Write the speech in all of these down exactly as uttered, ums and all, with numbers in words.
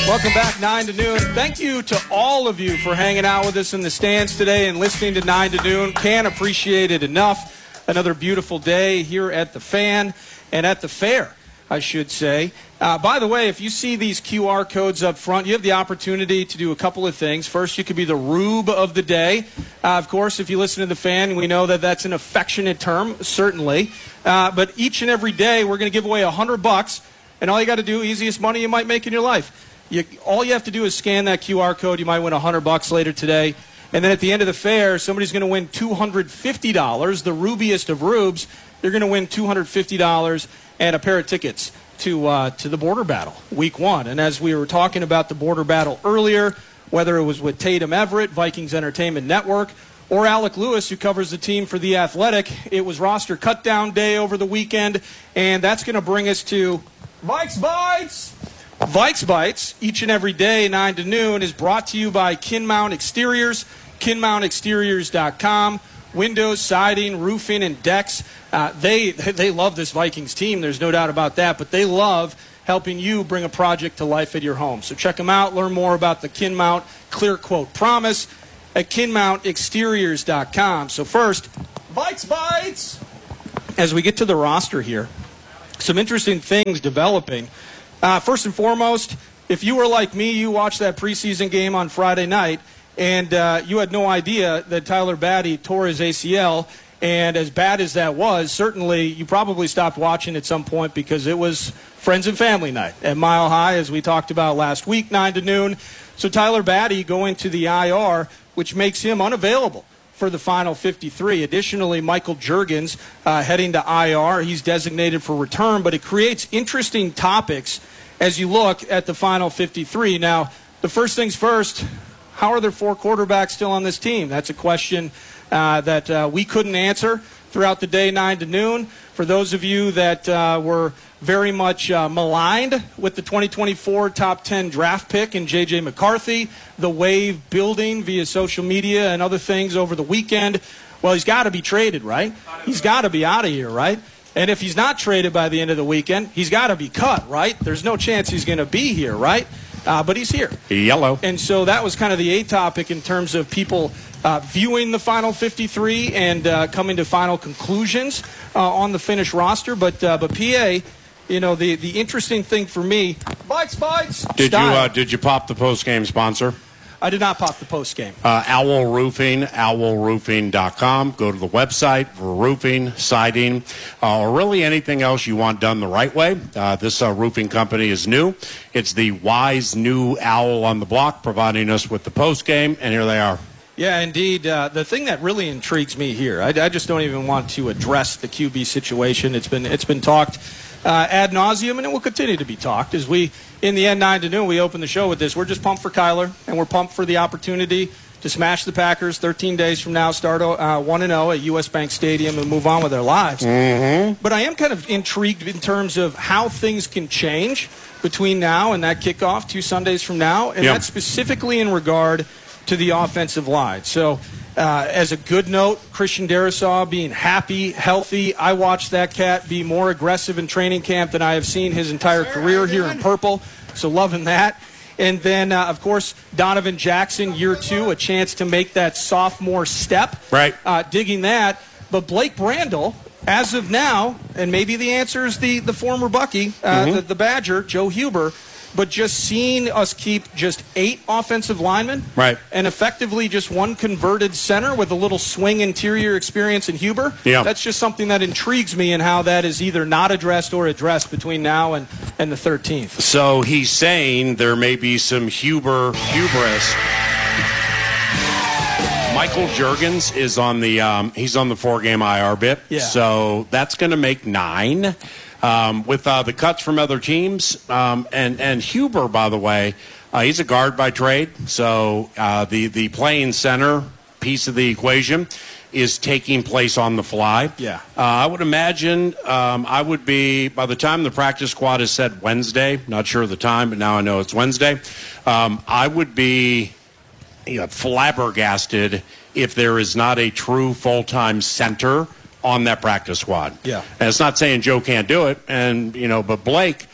Welcome back, nine to noon. Thank you to all of you for hanging out with us in the stands today and listening to nine to noon. Can't appreciate it enough. Another beautiful day here at the Fan and at the Fair, I should say. Uh, by the way, if you see these Q R codes up front, you have the opportunity to do a couple of things. First, you could be the rube of the day. Uh, of course, if you listen to the Fan, we know that that's an affectionate term, certainly. Uh, but each and every day, we're going to give away a hundred bucks, and all you got to do, easiest money you might make in your life. You, all you have to do is scan that Q R code. You might win a hundred bucks later today. And then at the end of the fair, somebody's going to win two hundred fifty dollars, the rubiest of rubes. They're going to win two hundred fifty dollars and a pair of tickets to uh, to the border battle, week one. And as we were talking about the border battle earlier, whether it was with Tatum Everett, Vikings Entertainment Network, or Alec Lewis, who covers the team for The Athletic, it was roster cut-down day over the weekend, and that's going to bring us to Vikes Bites! Vikes Bites, each and every day, nine to noon, is brought to you by Kinmount Exteriors, kin mount exteriors dot com. Windows, siding, roofing, and decks. Uh, they they love this Vikings team. There's no doubt about that. But they love helping you bring a project to life at your home. So check them out. Learn more about the Kinmount Clear Quote Promise at kin mount exteriors dot com. So first, Vikes Bites! As we get to the roster here, some interesting things developing. Uh, first and foremost, if you were like me, you watched that preseason game on Friday night, and uh, you had no idea that Tyler Batty tore his A C L. And as bad as that was, certainly you probably stopped watching at some point because it was friends and family night at Mile High, as we talked about last week, nine to noon. So Tyler Batty going to the I R, which makes him unavailable for the final fifty-three. Additionally, Michael Juergens uh, heading to I R. He's designated for return, but it creates interesting topics as you look at the final fifty-three. Now, the first things first, how are there four quarterbacks still on this team? That's a question uh, that uh, we couldn't answer throughout the day, nine to noon. For those of you that uh, were very much uh, maligned with the twenty twenty-four top ten draft pick in J J McCarthy, the wave building via social media and other things over the weekend, well, he's got to be traded, right? He's got to be out of here, right? And if he's not traded by the end of the weekend, he's got to be cut, right? There's no chance he's going to be here, right? Uh, but he's here. Yellow. And so that was kind of the A topic in terms of people uh, viewing the final fifty-three and uh, coming to final conclusions uh, on the finished roster. But uh, but P A, you know, the, the interesting thing for me, Bites, Bites, Did style. you uh, did you pop the post-game sponsor? I did not pop the post game. Uh, Owl Roofing, owl roofing dot com. Go to the website for roofing, siding, uh, or really anything else you want done the right way. Uh, this uh, roofing company is new. It's the wise new owl on the block providing us with the post game, and here they are. Yeah, indeed. Uh, the thing that really intrigues me here, I, I just don't even want to address the Q B situation. It's been it's been talked uh, ad nauseum, and it will continue to be talked. As we, in the end, nine to noon, we open the show with this. We're just pumped for Kyler, and we're pumped for the opportunity to smash the Packers thirteen days from now, start uh, one and oh at U S. Bank Stadium, and move on with their lives. Mm-hmm. But I am kind of intrigued in terms of how things can change between now and that kickoff two Sundays from now, and yep. that's specifically in regard to the offensive line. So uh, as a good note, Christian Darrisaw being happy, healthy. I watched that cat be more aggressive in training camp than I have seen his entire career here in purple. So loving that. And then, uh, of course, Donovan Jackson, year two, a chance to make that sophomore step. Right. Uh, digging that. But Blake Brandel, as of now, and maybe the answer is the, the former Bucky, uh, mm-hmm. the, the Badger, Joe Huber, but just seeing us keep just eight offensive linemen right. and effectively just one converted center with a little swing interior experience in Huber, yeah. that's just something that intrigues me in how that is either not addressed or addressed between now and, and the thirteenth. So he's saying there may be some Huber hubris. Michael Juergens is on the um, he's on the four-game I R bit, yeah. so that's going to make nine. Um, with uh, the cuts from other teams. Um, and, and Huber, by the way, uh, he's a guard by trade. So uh, the, the playing center piece of the equation is taking place on the fly. Yeah. Uh, I would imagine um, I would be, by the time the practice squad is said Wednesday, not sure of the time, but now I know it's Wednesday, um, I would be you know, flabbergasted if there is not a true full-time center on that practice squad. Yeah. And it's not saying Joe can't do it, and you know, but Blake,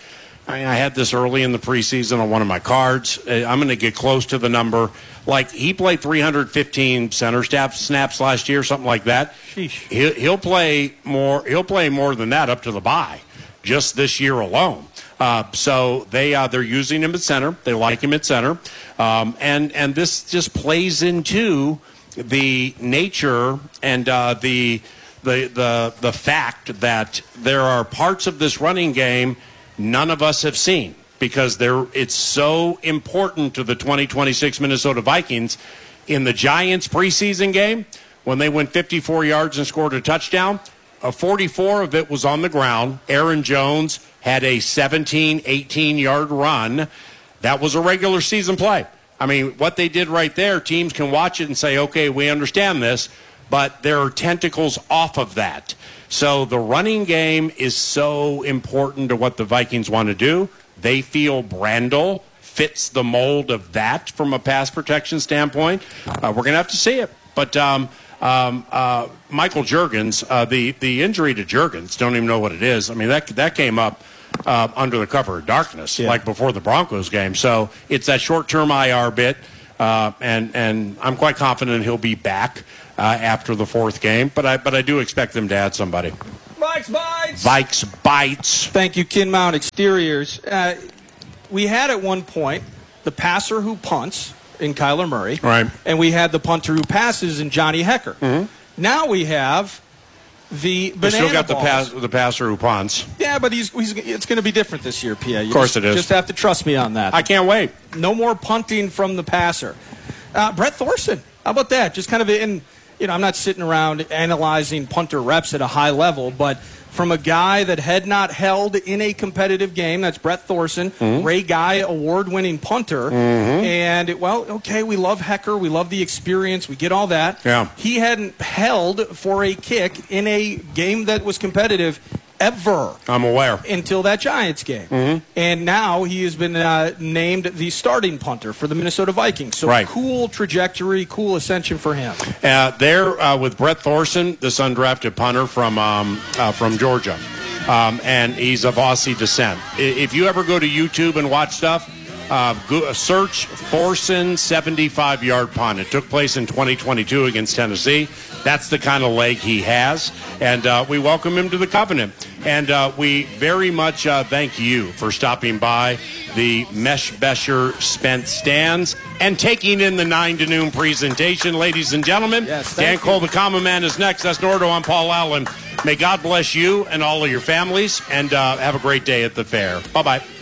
I, mean, I had this early in the preseason on one of my cards. Uh, I'm going to get close to the number. Like, he played three hundred fifteen center snaps, snaps last year, something like that. Sheesh. He'll, he'll play more. He'll play more than that up to the bye, just this year alone. Uh, so they uh, they're using him at center. They like him at center, um, and and this just plays into the nature and uh, the the the the fact that there are parts of this running game none of us have seen, because they're, it's so important to the twenty twenty-six Minnesota Vikings. In the Giants preseason game, when they went fifty-four yards and scored a touchdown, a forty-four of it was on the ground. Aaron Jones had a seventeen, eighteen-yard run. That was a regular season play. I mean, what they did right there, teams can watch it and say, okay, we understand this, but there are tentacles off of that. So the running game is so important to what the Vikings want to do. They feel Brandel fits the mold of that from a pass protection standpoint. Uh, we're going to have to see it. But um, um, uh, Michael Juergens, uh, the, the injury to Juergens, don't even know what it is. I mean, that, that came up uh, under the cover of darkness, yeah. like before the Broncos game. So it's that short-term I R bit, uh, and, and I'm quite confident he'll be back uh, after the fourth game. But I, but I do expect them to add somebody. Vikes bites. Vikes bites. Thank you, Kinmount Exteriors. Uh, we had at one point the passer who punts in Kyler Murray. Right. And we had the punter who passes in Johnny Hecker. Mm-hmm. Now we have the banana We still got the, balls. pass, the passer who punts. Yeah, but he's, he's it's going to be different this year, P A. You of course just, it is. Just have to trust me on that. I can't wait. No more punting from the passer. Uh, Brett Thorson, how about that? Just kind of in, you know, I'm not sitting around analyzing punter reps at a high level, but from a guy that had not held in a competitive game, that's Brett Thorson, mm-hmm. Ray Guy, award-winning punter. Mm-hmm. And, it, well, okay, we love Hecker. We love the experience. We get all that. Yeah. He hadn't held for a kick in a game that was competitive ever. I'm aware. Until that Giants game. Mm-hmm. And now he has been uh, named the starting punter for the Minnesota Vikings. So right. cool trajectory, cool ascension for him. Uh, there uh, with Brett Thorson, this undrafted punter from um, uh, from Georgia. Um, and he's of Aussie descent. If you ever go to YouTube and watch stuff, uh, go, search Thorson seventy-five-yard punt. It took place in twenty twenty-two against Tennessee. That's the kind of leg he has, and uh, we welcome him to the Covenant. And uh, we very much uh, thank you for stopping by the Mesh Besher Spence stands and taking in the nine to noon presentation. Ladies and gentlemen, yes, Dan you. Cole, the Common Man, is next. That's Nordo. I'm Paul Allen. May God bless you and all of your families, and uh, have a great day at the fair. Bye-bye.